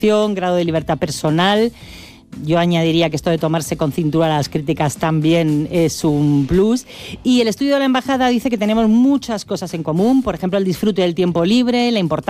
grado de libertad personal. Yo añadiría que esto de tomarse con cintura las críticas también es un plus. Y el estudio de la embajada dice que tenemos muchas cosas en común, por ejemplo, el disfrute del tiempo libre, la importancia